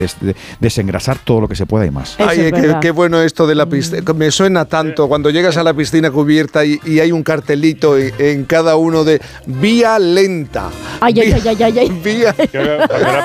desengrasar todo lo que se pueda y más. Ay, qué bueno esto de la piscina. Me suena tanto cuando llegas a la piscina cubierta y hay un cartelito en cada uno de vía lenta. Ay. Vía